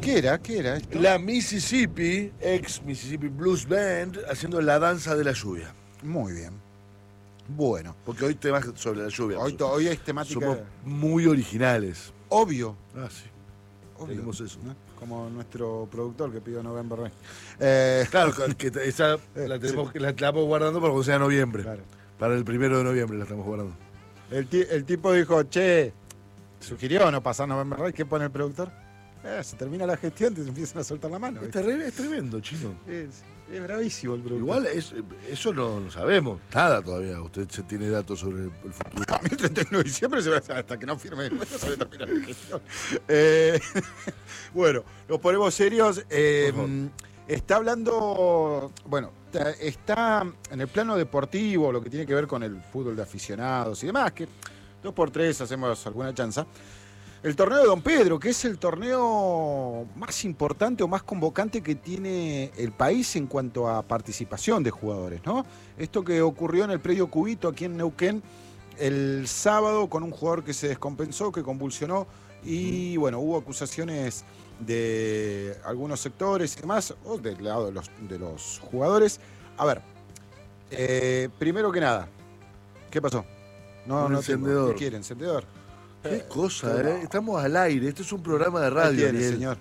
¿Qué era esto? La Mississippi, ex Mississippi Blues Band, haciendo la danza de la lluvia. Muy bien. Bueno. Porque hoy temas sobre la lluvia. Hoy es temática... Somos muy originales. Obvio. Ah, sí. Obvio. Tenemos eso. ¿No? Como nuestro productor que pidió November Rain. Claro, que esa la estamos guardando para cuando sea noviembre. Claro. Para el 1 de noviembre la estamos guardando. El tipo dijo, che, sugirió no pasar November Rain. ¿Qué pone el productor? Se termina la gestión, te empiezan a soltar la mano. Es tremendo, chino. Es bravísimo el productor. Igual eso no lo sabemos. Nada todavía. Usted se tiene datos sobre el futuro. A mí el 31 de diciembre se va hasta que no firme no se va a terminar la gestión. Bueno, nos ponemos serios. Está hablando, bueno, está en el plano deportivo, lo que tiene que ver con el fútbol de aficionados y demás, que 2x3 hacemos alguna chanza. El torneo de Don Pedro, que es el torneo más importante o más convocante que tiene el país en cuanto a participación de jugadores, ¿no? Esto que ocurrió en el predio Cubito, aquí en Neuquén, el sábado, con un jugador que se descompensó, que convulsionó, y bueno, hubo acusaciones de algunos sectores y demás, o del lado de los jugadores. A ver, primero que nada, ¿qué pasó? No encendedor. ¿Qué quiere? ¿Encendedor? Qué cosa, ¿eh? Estamos al aire. Esto es un programa de radio. Ahí tiene, señor.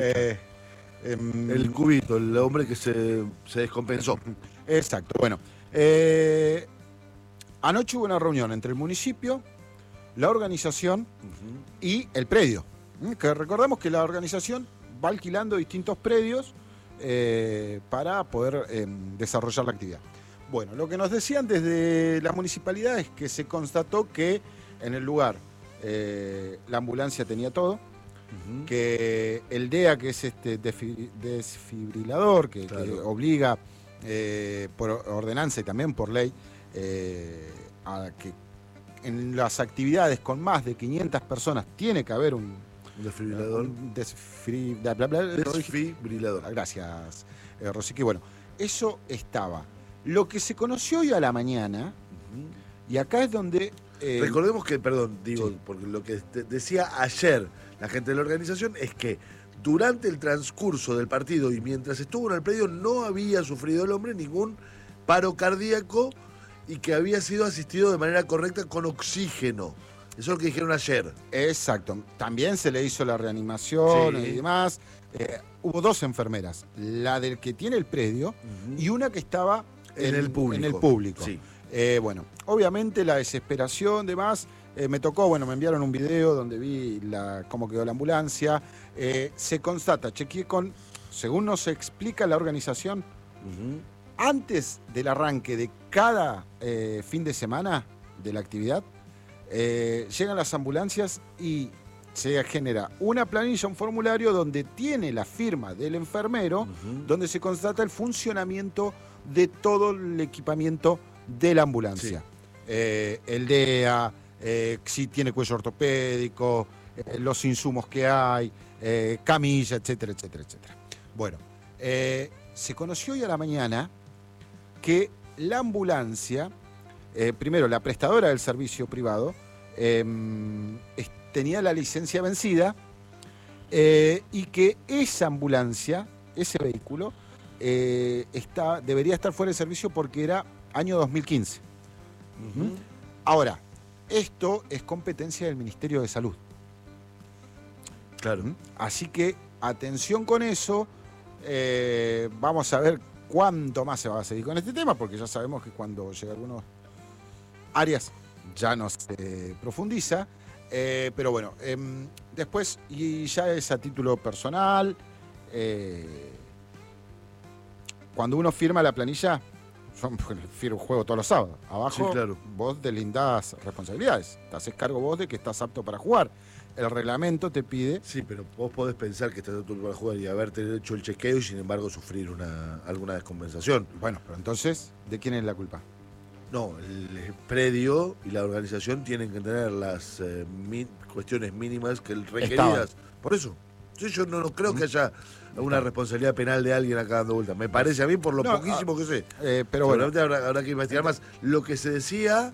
El Cubito, el hombre que se descompensó. Exacto. Bueno, anoche hubo una reunión entre el municipio, la organización y el predio. Que recordemos que la organización va alquilando distintos predios para poder desarrollar la actividad. Bueno, lo que nos decían desde la municipalidad es que se constató que en el lugar la ambulancia tenía todo, que el DEA, que es este desfibrilador, que obliga por ordenanza y también por ley a que en las actividades con más de 500 personas tiene que haber un desfibrilador. Desfibrilador. Gracias, Rosique. Bueno, eso estaba. Lo que se conoció hoy a la mañana, y acá es donde... Recordemos que, sí, porque lo que decía ayer la gente de la organización es que durante el transcurso del partido y mientras estuvo en el predio no había sufrido el hombre ningún paro cardíaco y que había sido asistido de manera correcta con oxígeno. Eso es lo que dijeron ayer. Exacto. También se le hizo la reanimación y demás. Hubo 2 enfermeras, la del que tiene el predio y una que estaba en el público. Sí. Bueno, obviamente la desesperación, demás, me tocó, me enviaron un video donde vi cómo quedó la ambulancia. Se constata, chequeé según nos explica la organización, antes del arranque de cada fin de semana de la actividad, llegan las ambulancias y se genera una planilla, un formulario donde tiene la firma del enfermero, donde se constata el funcionamiento de todo el equipamiento de la ambulancia. Sí. El DEA, si tiene cuello ortopédico, los insumos que hay, camilla, etcétera, etcétera, etcétera. Bueno, se conoció hoy a la mañana que la ambulancia, primero la prestadora del servicio privado, tenía la licencia vencida y que esa ambulancia, ese vehículo, debería estar fuera de servicio porque era año 2015. Ahora, esto es competencia del Ministerio de Salud. Claro. Así que atención con eso. Vamos a ver cuánto más se va a seguir con este tema, porque ya sabemos que cuando llega a algunas áreas ya no se profundiza. Pero bueno, después, y ya es a título personal, cuando uno firma la planilla, yo juego todos los sábados. Abajo, sí, claro, vos deslindás responsabilidades. Te haces cargo vos de que estás apto para jugar. El reglamento te pide... Sí, pero vos podés pensar que estás apto para jugar y haberte hecho el chequeo y sin embargo sufrir alguna descompensación. Bueno, pero entonces, ¿de quién es la culpa? No, el predio y la organización tienen que tener las cuestiones mínimas que requeridas. Por eso, yo no creo que haya una responsabilidad penal de alguien acá dando vueltas. Me parece a mí por lo poquísimo que sé. Pero bueno, habrá que investigar más. Lo que se decía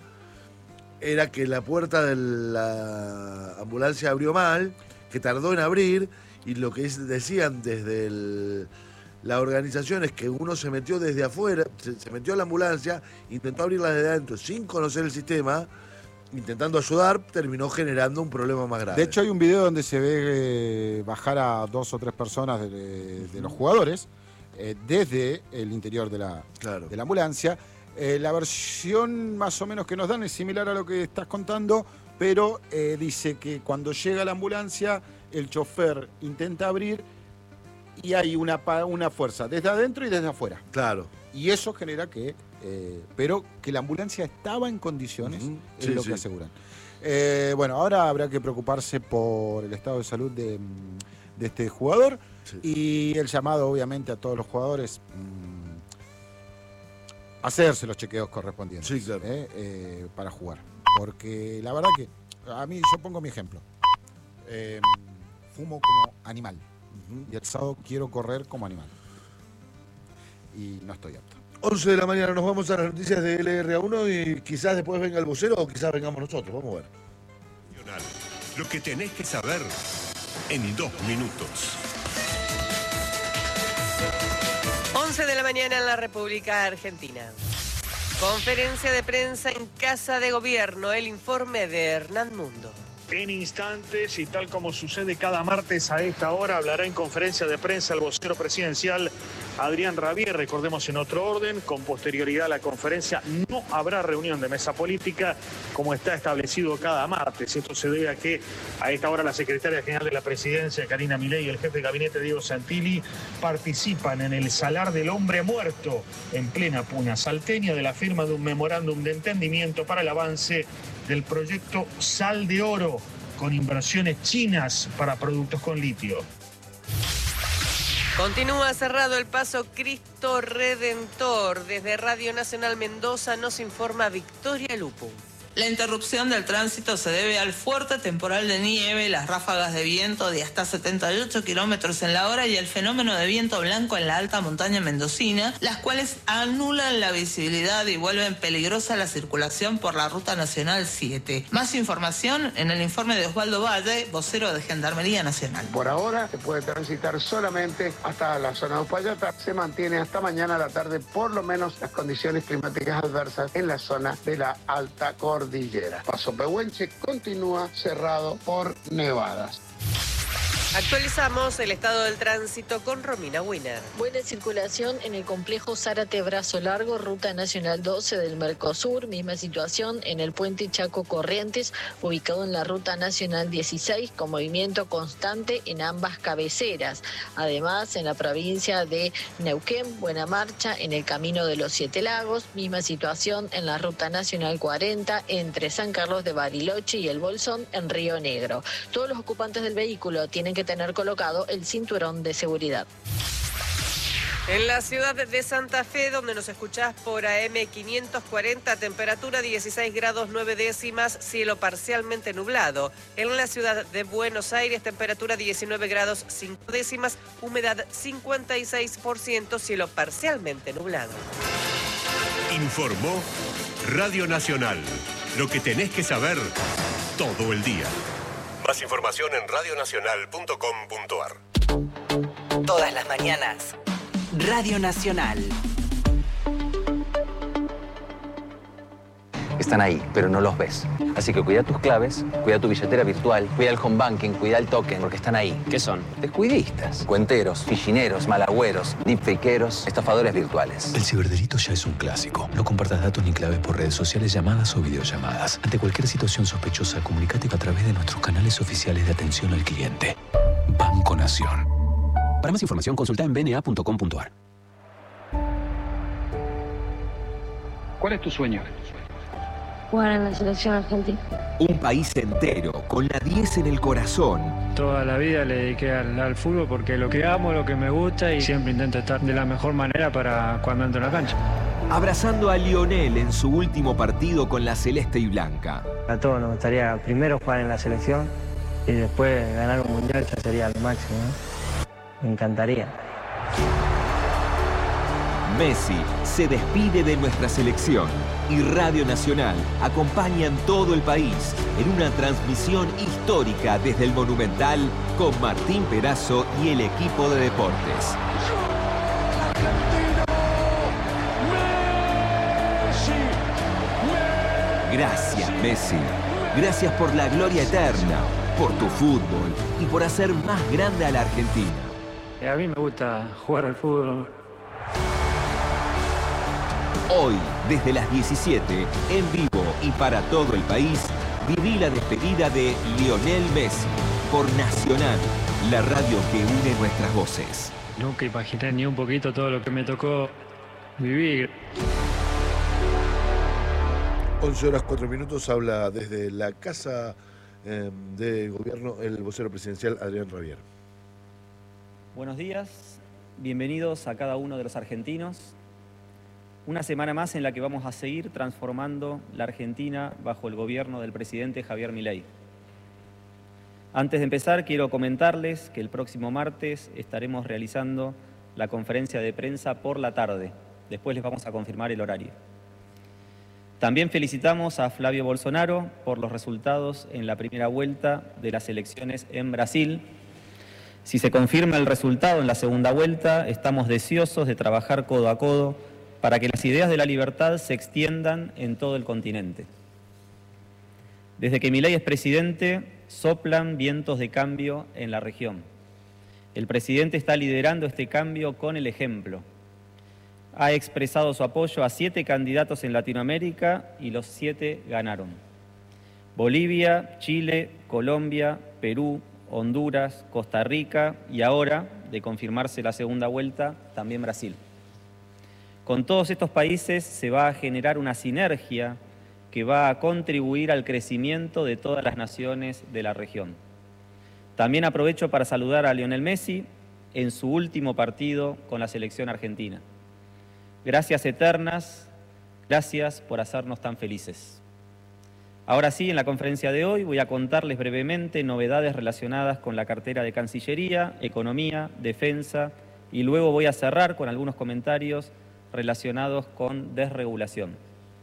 era que la puerta de la ambulancia abrió mal, que tardó en abrir Y lo que decían desde la organización es que uno se metió desde afuera, se metió a la ambulancia, intentó abrirla desde adentro sin conocer el sistema, intentando ayudar, terminó generando un problema más grave. De hecho, hay un video donde se ve bajar a 2 o 3 personas de los jugadores desde el interior de la ambulancia. La versión más o menos que nos dan es similar a lo que estás contando, pero dice que cuando llega la ambulancia, el chofer intenta abrir y hay una fuerza desde adentro y desde afuera. Claro. Y eso genera que, pero que la ambulancia estaba en condiciones, es lo que aseguran. Bueno, ahora habrá que preocuparse por el estado de salud de este jugador y el llamado obviamente a todos los jugadores hacerse los chequeos correspondientes para jugar. Porque la verdad que a mí, yo pongo mi ejemplo. Fumo como animal. Y el sábado quiero correr como animal. Y no estoy apto. 11 de la mañana, nos vamos a las noticias de LRA1 y quizás después venga el vocero o quizás vengamos nosotros. Vamos a ver. Lo que tenés que saber en 2 minutos. 11 de la mañana en la República Argentina. Conferencia de prensa en Casa de Gobierno. El informe de Hernán Mundo. En instantes, y tal como sucede cada martes a esta hora, hablará en conferencia de prensa el vocero presidencial Adrián Rabier. Recordemos en otro orden, con posterioridad a la conferencia no habrá reunión de mesa política como está establecido cada martes. Esto se debe a que a esta hora la secretaria general de la presidencia, Karina Milei, y el jefe de gabinete, Diego Santilli, participan en el Salar del Hombre Muerto en plena Puna salteña de la firma de un memorándum de entendimiento para el avance del proyecto Sal de Oro, con inversiones chinas para productos con litio. Continúa cerrado el paso Cristo Redentor. Desde Radio Nacional Mendoza nos informa Victoria Lupo. La interrupción del tránsito se debe al fuerte temporal de nieve, las ráfagas de viento de hasta 78 kilómetros en la hora y el fenómeno de viento blanco en la alta montaña mendocina, las cuales anulan la visibilidad y vuelven peligrosa la circulación por la Ruta Nacional 7. Más información en el informe de Osvaldo Valle, vocero de Gendarmería Nacional. Por ahora se puede transitar solamente hasta la zona de Uspallata. Se mantiene hasta mañana a la tarde por lo menos las condiciones climáticas adversas en la zona de la alta cordillera. Paso Pehuenche continúa cerrado por nevadas. Actualizamos el estado del tránsito con Romina Winner. Buena circulación en el complejo Zárate Brazo Largo, Ruta Nacional 12 del Mercosur. Misma situación en el puente Chaco Corrientes, ubicado en la Ruta Nacional 16, con movimiento constante en ambas cabeceras. Además, en la provincia de Neuquén, buena marcha en el Camino de los Siete Lagos. Misma situación en la Ruta Nacional 40, entre San Carlos de Bariloche y El Bolsón, en Río Negro. Todos los ocupantes del vehículo tienen que tener colocado el cinturón de seguridad. En la ciudad de Santa Fe, donde nos escuchás por AM 540, temperatura 16 grados 9 décimas, cielo parcialmente nublado. En la ciudad de Buenos Aires, temperatura 19 grados 5 décimas, humedad 56%, cielo parcialmente nublado. Informó Radio Nacional. Lo que tenés que saber todo el día. Más información en radionacional.com.ar. Todas las mañanas, Radio Nacional. Están ahí, pero no los ves. Así que cuida tus claves, cuida tu billetera virtual, cuida el home banking, cuida el token, porque están ahí. ¿Qué son? Descuidistas, cuenteros, fichineros, malagüeros, deepfakeros, estafadores virtuales. El ciberdelito ya es un clásico. No compartas datos ni claves por redes sociales, llamadas o videollamadas. Ante cualquier situación sospechosa, comunícate a través de nuestros canales oficiales de atención al cliente. Banco Nación. Para más información, consulta en bna.com.ar. ¿Cuál es tu sueño? Jugar en la selección argentina. Un país entero, con la 10 en el corazón. Toda la vida le dediqué al fútbol porque lo que amo, lo que me gusta y siempre intento estar de la mejor manera para cuando entro en la cancha. Abrazando a Lionel en su último partido con la celeste y blanca. A todos nos gustaría primero jugar en la selección y después ganar un mundial, ya sería lo máximo, ¿no? Me encantaría. Messi se despide de nuestra selección y Radio Nacional acompaña en todo el país en una transmisión histórica desde el Monumental con Martín Perazo y el equipo de deportes. Gracias, Messi. Gracias por la gloria eterna, por tu fútbol y por hacer más grande a la Argentina. A mí me gusta jugar al fútbol. Hoy, desde las 17, en vivo y para todo el país, viví la despedida de Lionel Messi por Nacional, la radio que une nuestras voces. Nunca imaginé ni un poquito todo lo que me tocó vivir. 11 horas 4 minutos, habla desde la Casa de Gobierno el vocero presidencial Adrián Rabier. Buenos días, bienvenidos a cada uno de los argentinos. Una semana más en la que vamos a seguir transformando la Argentina bajo el gobierno del presidente Javier Milei. Antes de empezar, quiero comentarles que el próximo martes estaremos realizando la conferencia de prensa por la tarde. Después les vamos a confirmar el horario. También felicitamos a Flavio Bolsonaro por los resultados en la primera vuelta de las elecciones en Brasil. Si se confirma el resultado en la segunda vuelta, estamos deseosos de trabajar codo a codo para que las ideas de la libertad se extiendan en todo el continente. Desde que Milei es presidente, soplan vientos de cambio en la región. El presidente está liderando este cambio con el ejemplo. Ha expresado su apoyo a 7 candidatos en Latinoamérica y los 7 ganaron. Bolivia, Chile, Colombia, Perú, Honduras, Costa Rica y ahora, de confirmarse la segunda vuelta, también Brasil. Con todos estos países se va a generar una sinergia que va a contribuir al crecimiento de todas las naciones de la región. También aprovecho para saludar a Lionel Messi en su último partido con la selección argentina. Gracias eternas, gracias por hacernos tan felices. Ahora sí, en la conferencia de hoy voy a contarles brevemente novedades relacionadas con la cartera de Cancillería, Economía, Defensa y luego voy a cerrar con algunos comentarios relacionados con desregulación.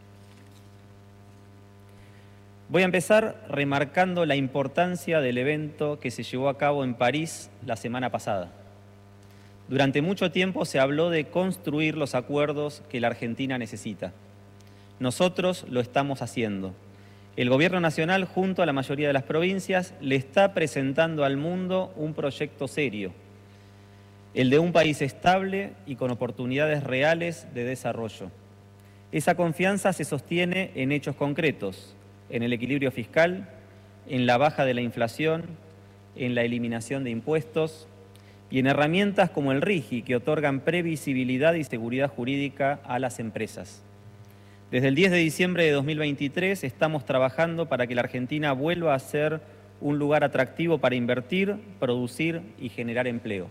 Voy a empezar remarcando la importancia del evento que se llevó a cabo en París la semana pasada. Durante mucho tiempo se habló de construir los acuerdos que la Argentina necesita. Nosotros lo estamos haciendo. El Gobierno Nacional, junto a la mayoría de las provincias, le está presentando al mundo un proyecto serio, el de un país estable y con oportunidades reales de desarrollo. Esa confianza se sostiene en hechos concretos, en el equilibrio fiscal, en la baja de la inflación, en la eliminación de impuestos y en herramientas como el RIGI, que otorgan previsibilidad y seguridad jurídica a las empresas. Desde el 10 de diciembre de 2023 estamos trabajando para que la Argentina vuelva a ser un lugar atractivo para invertir, producir y generar empleo.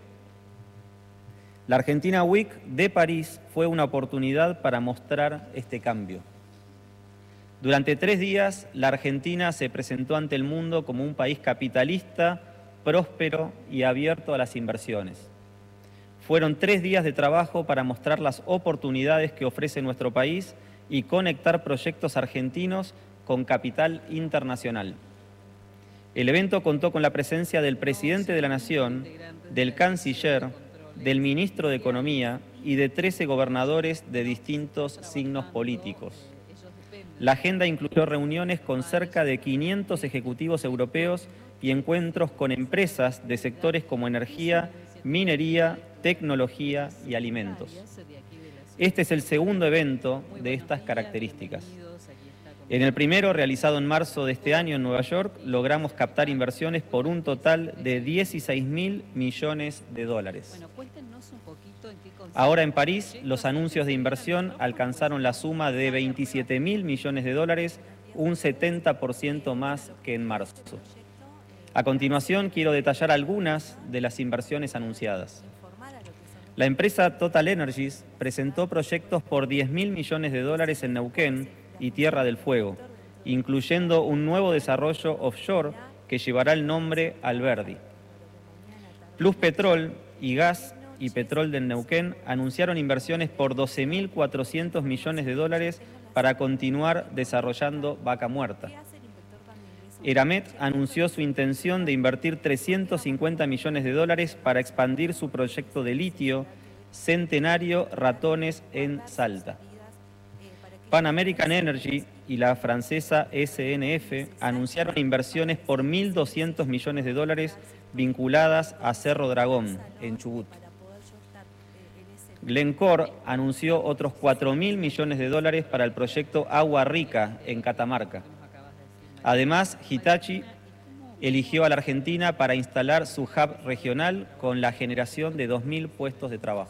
La Argentina Week de París fue una oportunidad para mostrar este cambio. Durante 3 días, la Argentina se presentó ante el mundo como un país capitalista, próspero y abierto a las inversiones. Fueron 3 días de trabajo para mostrar las oportunidades que ofrece nuestro país y conectar proyectos argentinos con capital internacional. El evento contó con la presencia del presidente de la Nación, del canciller, del ministro de Economía y de 13 gobernadores de distintos signos políticos. La agenda incluyó reuniones con cerca de 500 ejecutivos europeos y encuentros con empresas de sectores como energía, minería, tecnología y alimentos. Este es el segundo evento de estas características. En el primero, realizado en marzo de este año en Nueva York, logramos captar inversiones por un total de 16.000 millones de dólares. Ahora en París, los anuncios de inversión alcanzaron la suma de 27.000 millones de dólares, un 70% más que en marzo. A continuación, quiero detallar algunas de las inversiones anunciadas. La empresa Total Energies presentó proyectos por 10.000 millones de dólares en Neuquén y Tierra del Fuego, incluyendo un nuevo desarrollo offshore que llevará el nombre Alberdi. Plus Petrol y Gas y Petrol del Neuquén anunciaron inversiones por 12.400 millones de dólares para continuar desarrollando Vaca Muerta. Eramet anunció su intención de invertir 350 millones de dólares para expandir su proyecto de litio Centenario Ratones en Salta. Pan American Energy y la francesa SNF anunciaron inversiones por 1.200 millones de dólares vinculadas a Cerro Dragón, en Chubut. Glencore anunció otros 4.000 millones de dólares para el proyecto Agua Rica, en Catamarca. Además, Hitachi eligió a la Argentina para instalar su hub regional con la generación de 2.000 puestos de trabajo.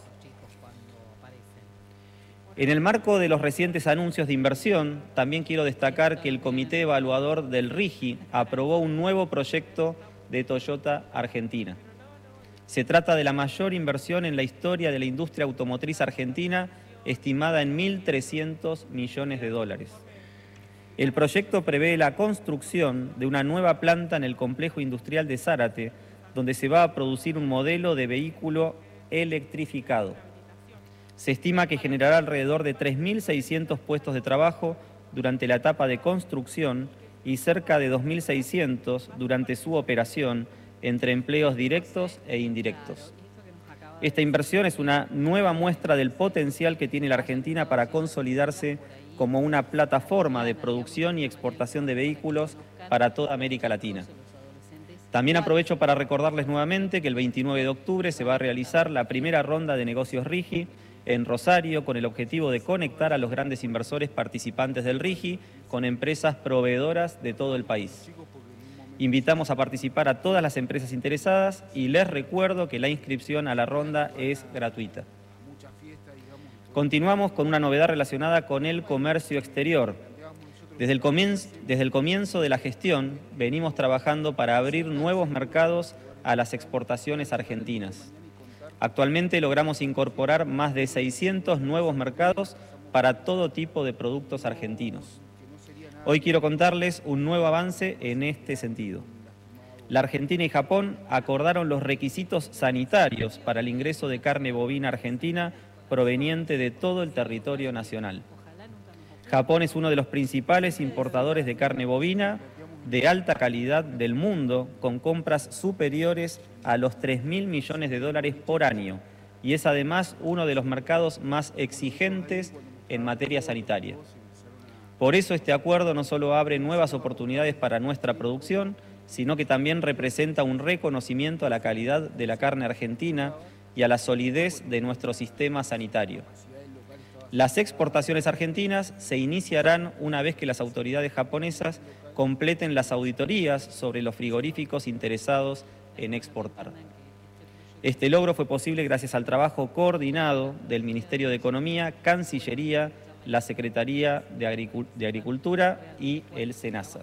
En el marco de los recientes anuncios de inversión, también quiero destacar que el Comité Evaluador del RIGI aprobó un nuevo proyecto de Toyota Argentina. Se trata de la mayor inversión en la historia de la industria automotriz argentina, estimada en 1.300 millones de dólares. El proyecto prevé la construcción de una nueva planta en el complejo industrial de Zárate, donde se va a producir un modelo de vehículo electrificado. Se estima que generará alrededor de 3.600 puestos de trabajo durante la etapa de construcción y cerca de 2.600 durante su operación, entre empleos directos e indirectos. Esta inversión es una nueva muestra del potencial que tiene la Argentina para consolidarse como una plataforma de producción y exportación de vehículos para toda América Latina. También aprovecho para recordarles nuevamente que el 29 de octubre se va a realizar la primera ronda de negocios RIGI en Rosario, con el objetivo de conectar a los grandes inversores participantes del RIGI con empresas proveedoras de todo el país. Invitamos a participar a todas las empresas interesadas y les recuerdo que la inscripción a la ronda es gratuita. Continuamos con una novedad relacionada con el comercio exterior. Desde el comienzo de la gestión venimos trabajando para abrir nuevos mercados a las exportaciones argentinas. Actualmente logramos incorporar más de 600 nuevos mercados para todo tipo de productos argentinos. Hoy quiero contarles un nuevo avance en este sentido. La Argentina y Japón acordaron los requisitos sanitarios para el ingreso de carne bovina argentina proveniente de todo el territorio nacional. Japón es uno de los principales importadores de carne bovina de alta calidad del mundo, con compras superiores a los 3.000 millones de dólares por año, y es además uno de los mercados más exigentes en materia sanitaria. Por eso este acuerdo no solo abre nuevas oportunidades para nuestra producción, sino que también representa un reconocimiento a la calidad de la carne argentina y a la solidez de nuestro sistema sanitario. Las exportaciones argentinas se iniciarán una vez que las autoridades japonesas completen las auditorías sobre los frigoríficos interesados en exportar. Este logro fue posible gracias al trabajo coordinado del Ministerio de Economía, Cancillería, la Secretaría de Agricultura y el SENASA.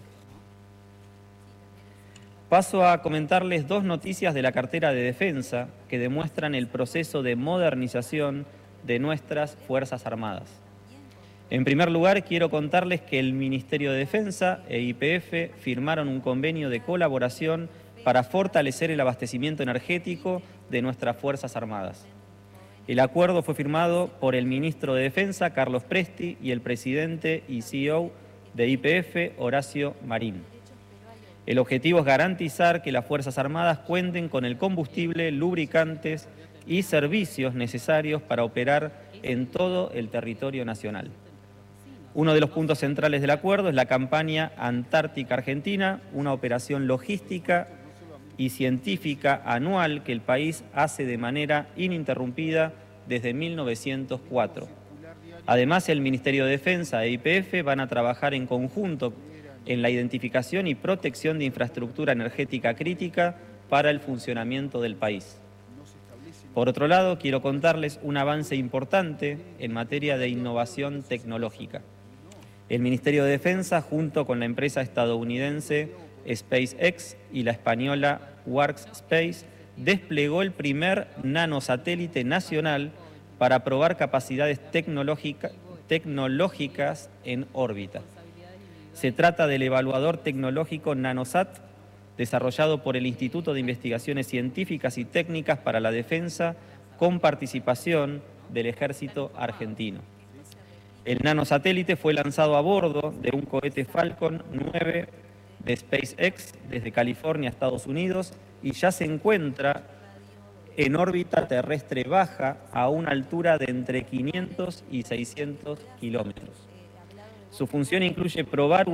Paso a comentarles dos noticias de la cartera de defensa que demuestran el proceso de modernización de nuestras Fuerzas Armadas. En primer lugar, quiero contarles que el Ministerio de Defensa e YPF firmaron un convenio de colaboración para fortalecer el abastecimiento energético de nuestras Fuerzas Armadas. El acuerdo fue firmado por el ministro de Defensa, Carlos Presti, y el presidente y CEO de YPF, Horacio Marín. El objetivo es garantizar que las Fuerzas Armadas cuenten con el combustible, lubricantes y servicios necesarios para operar en todo el territorio nacional. Uno de los puntos centrales del acuerdo es la campaña Antártica Argentina, una operación logística y científica anual que el país hace de manera ininterrumpida desde 1904. Además, el Ministerio de Defensa e YPF van a trabajar en conjunto en la identificación y protección de infraestructura energética crítica para el funcionamiento del país. Por otro lado, quiero contarles un avance importante en materia de innovación tecnológica. El Ministerio de Defensa, junto con la empresa estadounidense SpaceX y la española Workspace, desplegó el primer nanosatélite nacional para probar capacidades tecnológicas en órbita. Se trata del evaluador tecnológico NanoSat, desarrollado por el Instituto de Investigaciones Científicas y Técnicas para la Defensa con participación del ejército argentino. El nanosatélite fue lanzado a bordo de un cohete Falcon 9 de SpaceX desde California a Estados Unidos y ya se encuentra en órbita terrestre baja a una altura de entre 500 y 600 kilómetros. Su función incluye probar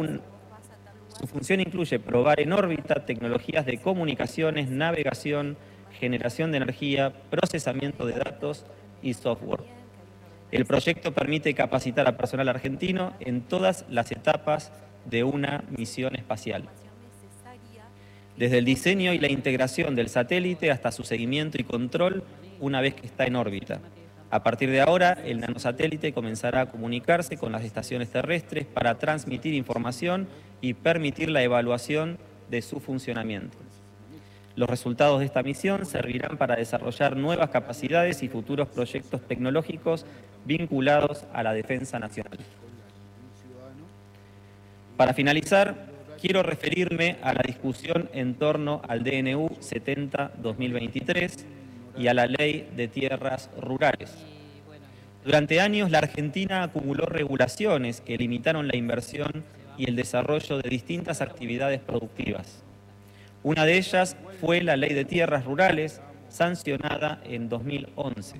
en órbita tecnologías de comunicaciones, navegación, generación de energía, procesamiento de datos y software. El proyecto permite capacitar a personal argentino en todas las etapas de una misión espacial. Desde el diseño y la integración del satélite hasta su seguimiento y control una vez que está en órbita. A partir de ahora, el nanosatélite comenzará a comunicarse con las estaciones terrestres para transmitir información y permitir la evaluación de su funcionamiento. Los resultados de esta misión servirán para desarrollar nuevas capacidades y futuros proyectos tecnológicos vinculados a la defensa nacional. Para finalizar, quiero referirme a la discusión en torno al DNU 70-2023 y a la Ley de Tierras Rurales. Durante años, la Argentina acumuló regulaciones que limitaron la inversión y el desarrollo de distintas actividades productivas. Una de ellas fue la Ley de Tierras Rurales, sancionada en 2011.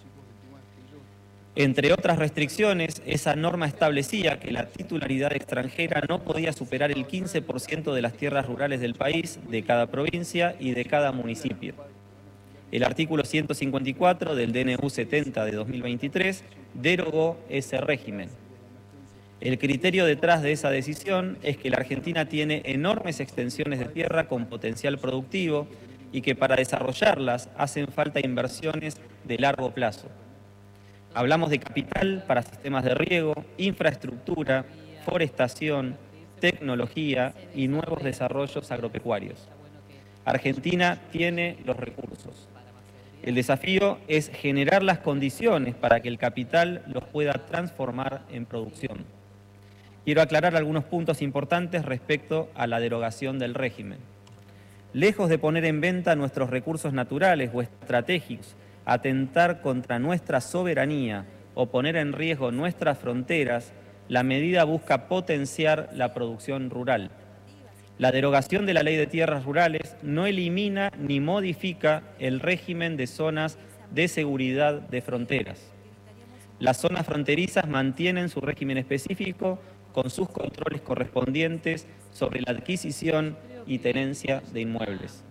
Entre otras restricciones, esa norma establecía que la titularidad extranjera no podía superar el 15% de las tierras rurales del país, de cada provincia y de cada municipio. El artículo 154 del DNU 70 de 2023 derogó ese régimen. El criterio detrás de esa decisión es que la Argentina tiene enormes extensiones de tierra con potencial productivo y que para desarrollarlas hacen falta inversiones de largo plazo. Hablamos de capital para sistemas de riego, infraestructura, forestación, tecnología y nuevos desarrollos agropecuarios. Argentina tiene los recursos. El desafío es generar las condiciones para que el capital los pueda transformar en producción. Quiero aclarar algunos puntos importantes respecto a la derogación del régimen. Lejos de poner en venta nuestros recursos naturales o estratégicos, atentar contra nuestra soberanía o poner en riesgo nuestras fronteras, la medida busca potenciar la producción rural. La derogación de la Ley de Tierras Rurales no elimina ni modifica el régimen de zonas de seguridad de fronteras. Las zonas fronterizas mantienen su régimen específico con sus controles correspondientes sobre la adquisición y tenencia de inmuebles.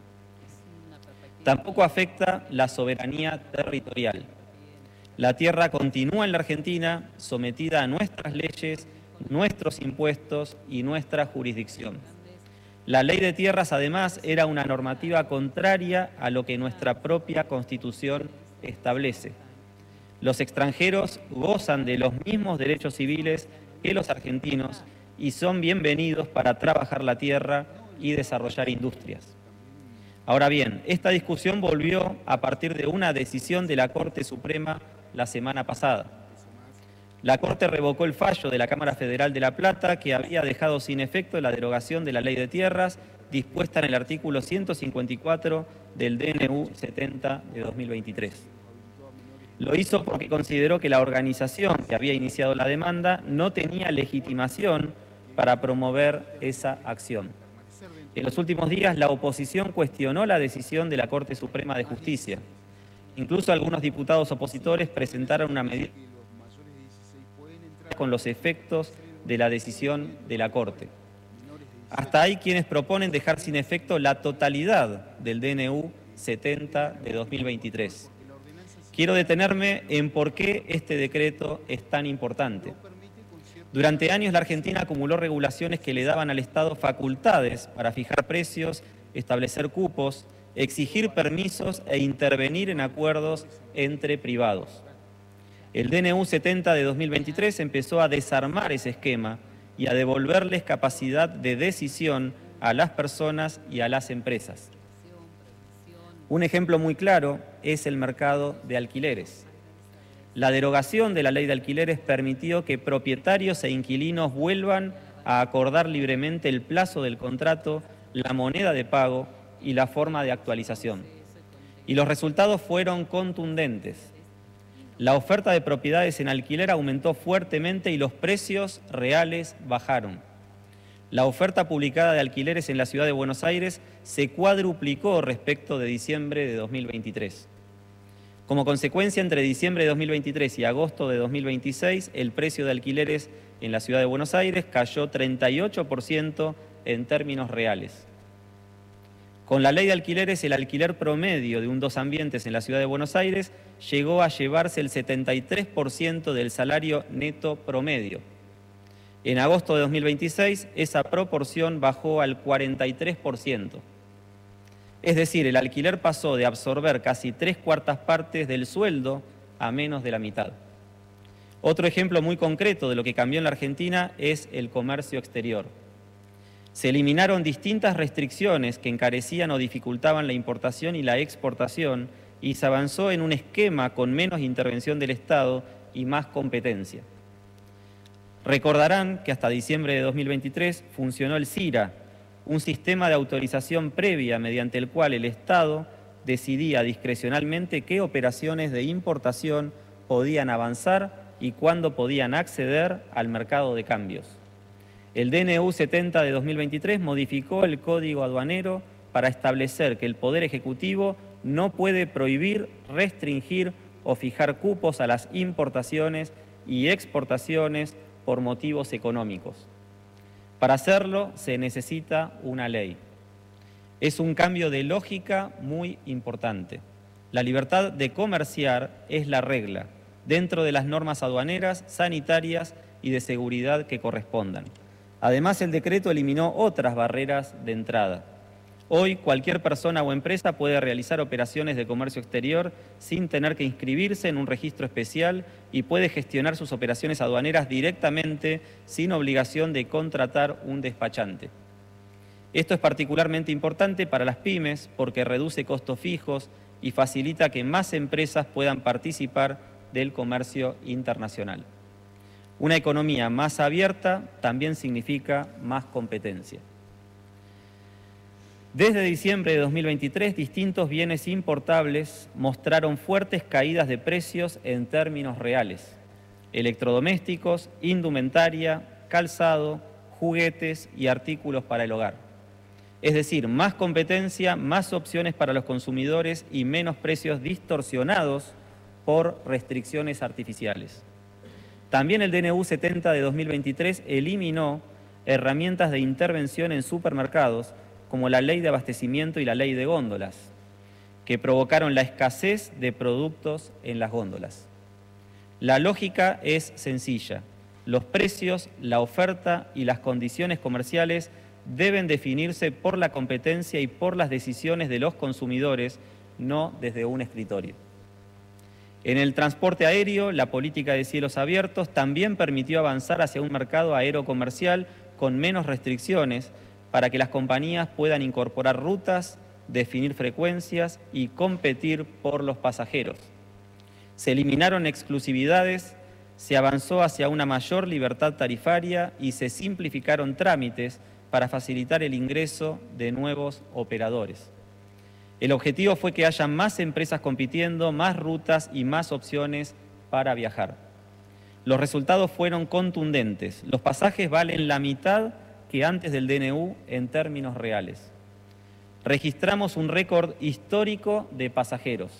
Tampoco afecta la soberanía territorial. La tierra continúa en la Argentina sometida a nuestras leyes, nuestros impuestos y nuestra jurisdicción. La Ley de Tierras, además, era una normativa contraria a lo que nuestra propia Constitución establece. Los extranjeros gozan de los mismos derechos civiles que los argentinos y son bienvenidos para trabajar la tierra y desarrollar industrias. Ahora bien, esta discusión volvió a partir de una decisión de la Corte Suprema la semana pasada. La Corte revocó el fallo de la Cámara Federal de La Plata que había dejado sin efecto la derogación de la Ley de Tierras dispuesta en el artículo 154 del DNU 70 de 2023. Lo hizo porque consideró que la organización que había iniciado la demanda no tenía legitimación para promover esa acción. En los últimos días, la oposición cuestionó la decisión de la Corte Suprema de Justicia. Incluso algunos diputados opositores presentaron una medida con los efectos de la decisión de la Corte. Hasta hay quienes proponen dejar sin efecto la totalidad del DNU 70 de 2023. Quiero detenerme en por qué este decreto es tan importante. Durante años la Argentina acumuló regulaciones que le daban al Estado facultades para fijar precios, establecer cupos, exigir permisos e intervenir en acuerdos entre privados. El DNU 70 de 2023 empezó a desarmar ese esquema y a devolverles capacidad de decisión a las personas y a las empresas. Un ejemplo muy claro es el mercado de alquileres. La derogación de la ley de alquileres permitió que propietarios e inquilinos vuelvan a acordar libremente el plazo del contrato, la moneda de pago y la forma de actualización. Y los resultados fueron contundentes. La oferta de propiedades en alquiler aumentó fuertemente y los precios reales bajaron. La oferta publicada de alquileres en la ciudad de Buenos Aires se cuadruplicó respecto de diciembre de 2023. Como consecuencia, entre diciembre de 2023 y agosto de 2026, el precio de alquileres en la ciudad de Buenos Aires cayó 38% en términos reales. Con la ley de alquileres, el alquiler promedio de un 2 ambientes en la ciudad de Buenos Aires llegó a llevarse el 73% del salario neto promedio. En agosto de 2026, esa proporción bajó al 43%. Es decir, el alquiler pasó de absorber casi 3/4 partes del sueldo a menos de la mitad. Otro ejemplo muy concreto de lo que cambió en la Argentina es el comercio exterior. Se eliminaron distintas restricciones que encarecían o dificultaban la importación y la exportación y se avanzó en un esquema con menos intervención del Estado y más competencia. Recordarán que hasta diciembre de 2023 funcionó el CIRA, un sistema de autorización previa mediante el cual el Estado decidía discrecionalmente qué operaciones de importación podían avanzar y cuándo podían acceder al mercado de cambios. El DNU 70 de 2023 modificó el Código Aduanero para establecer que el Poder Ejecutivo no puede prohibir, restringir o fijar cupos a las importaciones y exportaciones por motivos económicos. Para hacerlo se necesita una ley. Es un cambio de lógica muy importante. La libertad de comerciar es la regla, dentro de las normas aduaneras, sanitarias y de seguridad que correspondan. Además, el decreto eliminó otras barreras de entrada. Hoy, cualquier persona o empresa puede realizar operaciones de comercio exterior sin tener que inscribirse en un registro especial y puede gestionar sus operaciones aduaneras directamente sin obligación de contratar un despachante. Esto es particularmente importante para las pymes porque reduce costos fijos y facilita que más empresas puedan participar del comercio internacional. Una economía más abierta también significa más competencia. Desde diciembre de 2023, distintos bienes importables mostraron fuertes caídas de precios en términos reales. Electrodomésticos, indumentaria, calzado, juguetes y artículos para el hogar. Es decir, más competencia, más opciones para los consumidores y menos precios distorsionados por restricciones artificiales. También el DNU 70 de 2023 eliminó herramientas de intervención en supermercados como la ley de abastecimiento y la ley de góndolas, que provocaron la escasez de productos en las góndolas. La lógica es sencilla. Los precios, la oferta y las condiciones comerciales deben definirse por la competencia y por las decisiones de los consumidores, no desde un escritorio. En el transporte aéreo, la política de cielos abiertos también permitió avanzar hacia un mercado aerocomercial con menos restricciones para que las compañías puedan incorporar rutas, definir frecuencias y competir por los pasajeros. Se eliminaron exclusividades, se avanzó hacia una mayor libertad tarifaria y se simplificaron trámites para facilitar el ingreso de nuevos operadores. El objetivo fue que haya más empresas compitiendo, más rutas y más opciones para viajar. Los resultados fueron contundentes. Los pasajes valen la mitad que antes del DNU en términos reales. Registramos un récord histórico de pasajeros.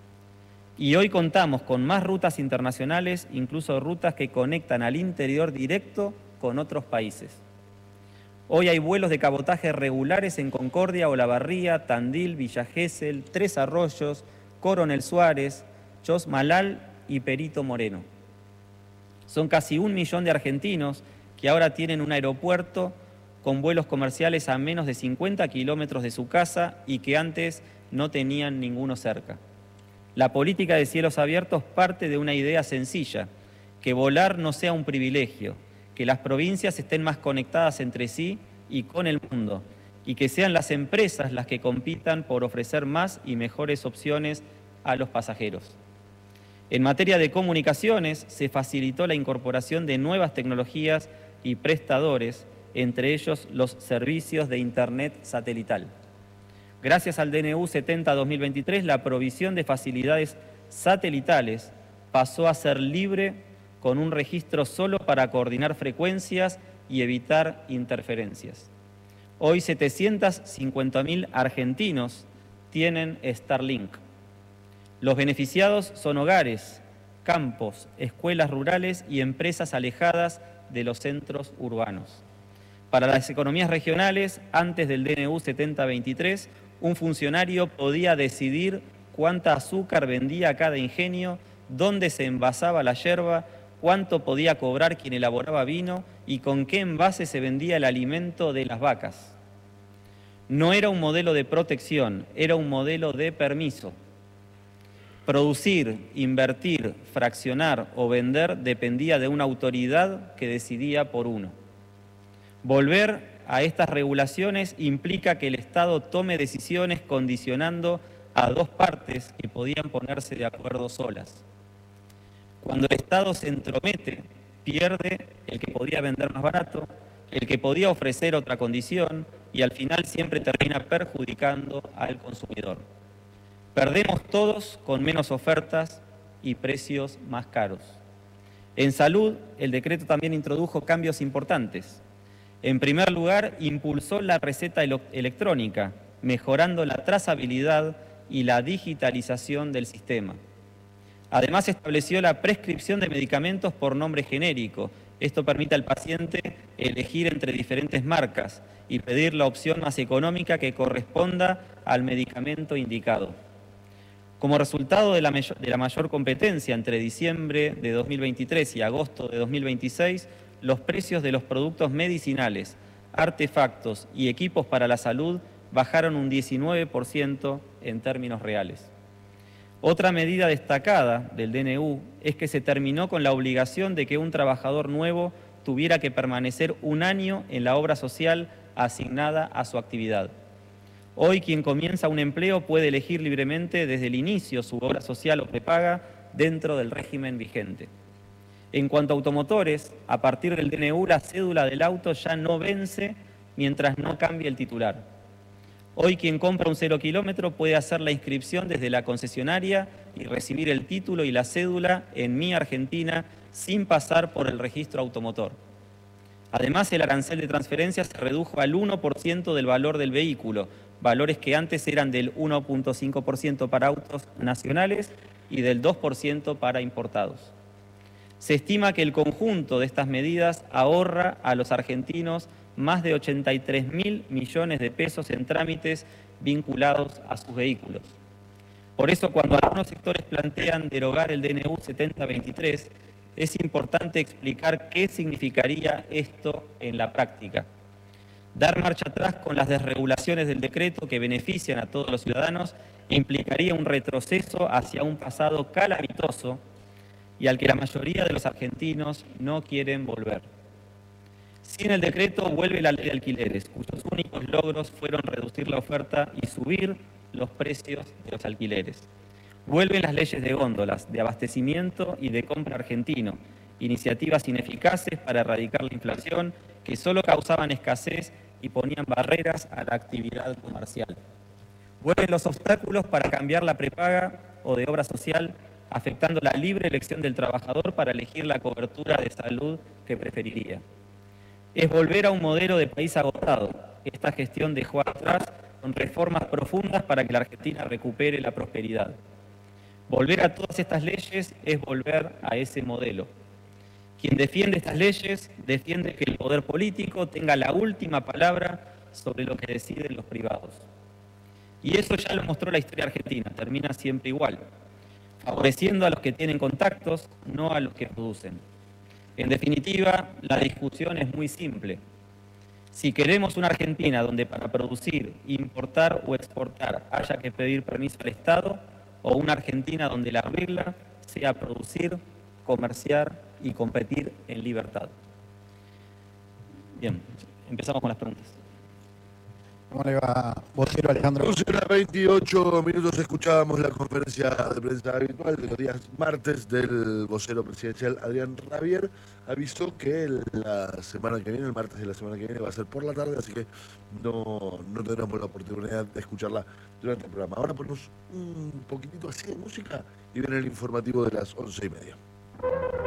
Y hoy contamos con más rutas internacionales, incluso rutas que conectan al interior directo con otros países. Hoy hay vuelos de cabotaje regulares en Concordia, Olavarría, Tandil, Villa Gesell, Tres Arroyos, Coronel Suárez, Chosmalal y Perito Moreno. Son casi 1 millón de argentinos que ahora tienen un aeropuerto con vuelos comerciales a menos de 50 kilómetros de su casa y que antes no tenían ninguno cerca. La política de cielos abiertos parte de una idea sencilla, que volar no sea un privilegio, que las provincias estén más conectadas entre sí y con el mundo, y que sean las empresas las que compitan por ofrecer más y mejores opciones a los pasajeros. En materia de comunicaciones, se facilitó la incorporación de nuevas tecnologías y prestadores, entre ellos los servicios de Internet satelital. Gracias al DNU 70-2023, la provisión de facilidades satelitales pasó a ser libre con un registro solo para coordinar frecuencias y evitar interferencias. Hoy 750.000 argentinos tienen Starlink. Los beneficiados son hogares, campos, escuelas rurales y empresas alejadas de los centros urbanos. Para las economías regionales, antes del DNU 70-23, un funcionario podía decidir cuánta azúcar vendía cada ingenio, dónde se envasaba la yerba, cuánto podía cobrar quien elaboraba vino y con qué envase se vendía el alimento de las vacas. No era un modelo de protección, era un modelo de permiso. Producir, invertir, fraccionar o vender dependía de una autoridad que decidía por uno. Volver a estas regulaciones implica que el Estado tome decisiones condicionando a dos partes que podían ponerse de acuerdo solas. Cuando el Estado se entromete, pierde el que podía vender más barato, el que podía ofrecer otra condición y al final siempre termina perjudicando al consumidor. Perdemos todos con menos ofertas y precios más caros. En salud, el decreto también introdujo cambios importantes. En primer lugar, impulsó la receta electrónica, mejorando la trazabilidad y la digitalización del sistema. Además, estableció la prescripción de medicamentos por nombre genérico. Esto permite al paciente elegir entre diferentes marcas y pedir la opción más económica que corresponda al medicamento indicado. Como resultado de la mayor competencia entre diciembre de 2023 y agosto de 2026, los precios de los productos medicinales, artefactos y equipos para la salud bajaron un 19% en términos reales. Otra medida destacada del DNU es que se terminó con la obligación de que un trabajador nuevo tuviera que permanecer un año en la obra social asignada a su actividad. Hoy quien comienza un empleo puede elegir libremente desde el inicio su obra social o prepaga dentro del régimen vigente. En cuanto a automotores, a partir del DNU la cédula del auto ya no vence mientras no cambie el titular. Hoy quien compra un 0 kilómetro puede hacer la inscripción desde la concesionaria y recibir el título y la cédula en Mi Argentina sin pasar por el registro automotor. Además, el arancel de transferencia se redujo al 1% del valor del vehículo, valores que antes eran del 1.5% para autos nacionales y del 2% para importados. Se estima que el conjunto de estas medidas ahorra a los argentinos más de 83.000 millones de pesos en trámites vinculados a sus vehículos. Por eso, cuando algunos sectores plantean derogar el DNU 70-23, es importante explicar qué significaría esto en la práctica. Dar marcha atrás con las desregulaciones del decreto que benefician a todos los ciudadanos implicaría un retroceso hacia un pasado calamitoso y al que la mayoría de los argentinos no quieren volver. Sin el decreto vuelve la ley de alquileres, cuyos únicos logros fueron reducir la oferta y subir los precios de los alquileres. Vuelven las leyes de góndolas, de abastecimiento y de compra argentino, iniciativas ineficaces para erradicar la inflación que solo causaban escasez y ponían barreras a la actividad comercial. Vuelven los obstáculos para cambiar la prepaga o de obra social, afectando la libre elección del trabajador para elegir la cobertura de salud que preferiría. Es volver a un modelo de país agotado. Esta gestión dejó atrás con reformas profundas para que la Argentina recupere la prosperidad. Volver a todas estas leyes es volver a ese modelo. Quien defiende estas leyes defiende que el poder político tenga la última palabra sobre lo que deciden los privados. Y eso ya lo mostró la historia argentina, termina siempre igual, favoreciendo a los que tienen contactos, no a los que producen. En definitiva, la discusión es muy simple. Si queremos una Argentina donde para producir, importar o exportar haya que pedir permiso al Estado, o una Argentina donde la regla sea producir, comerciar y competir en libertad. Bien, empezamos con las preguntas. ¿Cómo le va, vocero Alejandro? 11:28 minutos escuchábamos la conferencia de prensa habitual de los días martes del vocero presidencial Adrián Rabier. Avisó que la semana que viene, el martes de la semana que viene, va a ser por la tarde, así que no tendremos la oportunidad de escucharla durante el programa. Ahora ponemos un poquitito así de música y viene el informativo de las 11:30.